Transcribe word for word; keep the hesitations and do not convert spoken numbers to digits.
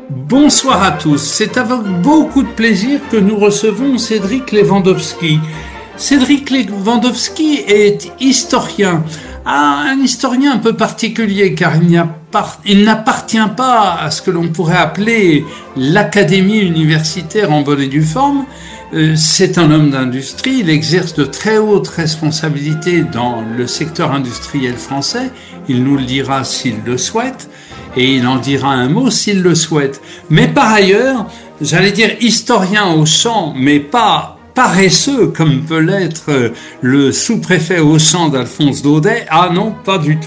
Bonsoir à tous, c'est avec beaucoup de plaisir que nous recevons Cédric Lewandowski. Cédric Lewandowski est historien, un historien un peu particulier car il, n'y a par... il n'appartient pas à ce que l'on pourrait appeler l'académie universitaire en bonne et due forme. C'est un homme d'industrie, il exerce de très hautes responsabilités dans le secteur industriel français, il nous le dira s'il le souhaite. Et il en dira un mot s'il le souhaite. Mais par ailleurs, j'allais dire historien au champ, mais pas paresseux comme peut l'être le sous-préfet au champ d'Alphonse Daudet. Ah non, pas du tout.